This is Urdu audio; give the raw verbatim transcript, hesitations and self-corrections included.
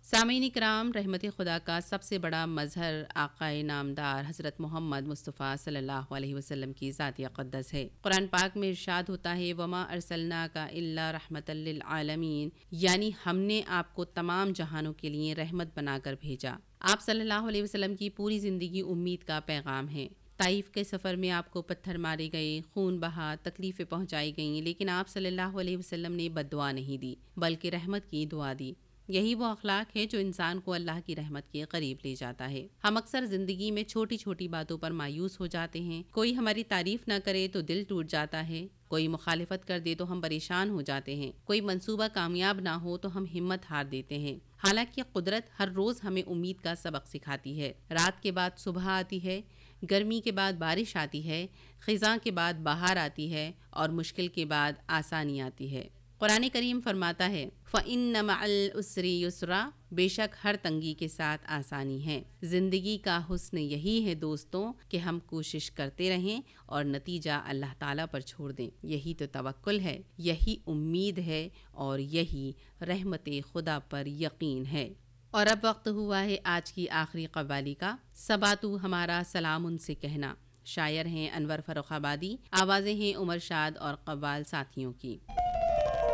سامعین اکرام، رحمت خدا کا سب سے بڑا مظہر آقائے نامدار حضرت محمد مصطفیٰ صلی اللہ علیہ وسلم کی ذات اقدس ہے۔ قرآن پاک میں ارشاد ہوتا ہے وما ارسلناک الا رحمۃ للعالمین، یعنی ہم نے آپ کو تمام جہانوں کے لیے رحمت بنا کر بھیجا۔ آپ صلی اللہ علیہ وسلم کی پوری زندگی امید کا پیغام ہے۔ طائف کے سفر میں آپ کو پتھر مارے گئے، خون بہا، تکلیفیں پہنچائی گئیں، لیکن آپ صلی اللہ علیہ وسلم نے بد دعا نہیں دی بلکہ رحمت کی دعا دی۔ یہی وہ اخلاق ہے جو انسان کو اللہ کی رحمت کے قریب لے جاتا ہے۔ ہم اکثر زندگی میں چھوٹی چھوٹی باتوں پر مایوس ہو جاتے ہیں۔ کوئی ہماری تعریف نہ کرے تو دل ٹوٹ جاتا ہے، کوئی مخالفت کر دے تو ہم پریشان ہو جاتے ہیں، کوئی منصوبہ کامیاب نہ ہو تو ہم ہمت ہار دیتے ہیں۔ حالانکہ قدرت ہر روز ہمیں امید کا سبق سکھاتی ہے۔ رات کے بعد صبح آتی ہے، گرمی کے بعد بارش آتی ہے، خزاں کے بعد بہار آتی ہے اور مشکل کے بعد آسانی آتی ہے۔ قرآن کریم فرماتا ہے فَإِنَّ مَعَ الْعُسْرِ يُسْرًا، بے شک ہر تنگی کے ساتھ آسانی ہے۔ زندگی کا حسن یہی ہے دوستوں کہ ہم کوشش کرتے رہیں اور نتیجہ اللہ تعالیٰ پر چھوڑ دیں۔ یہی تو توکل ہے، یہی امید ہے اور یہی رحمت خدا پر یقین ہے۔ اور اب وقت ہوا ہے آج کی آخری قوالی کا۔ سباتو ہمارا سلام ان سے کہنا۔ شاعر ہیں انور فروخ آبادی، آوازیں ہیں عمر شاد اور قوال ساتھیوں کی۔